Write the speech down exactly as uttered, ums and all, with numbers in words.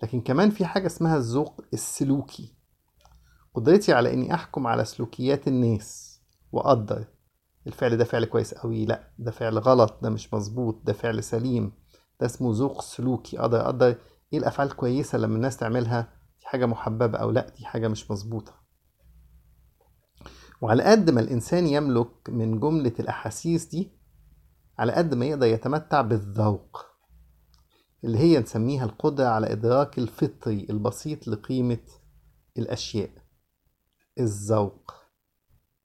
لكن كمان في حاجة اسمها الذوق السلوكي، قدرتي على اني احكم على سلوكيات الناس واقدر الفعل ده فعل كويس قوي، لا ده فعل غلط، ده مش مظبوط، ده فعل سليم. ده اسمه ذوق سلوكي، اقدر اقدر ايه الافعال كويسة لما الناس تعملها، دي حاجة محببة او لا دي حاجة مش مظبوطة. وعلى قد ما الانسان يملك من جملة الاحاسيس دي، على قد ما يقدر يتمتع بالذوق، اللي هي نسميها القدرة على إدراك الفطري البسيط لقيمة الأشياء، الذوق.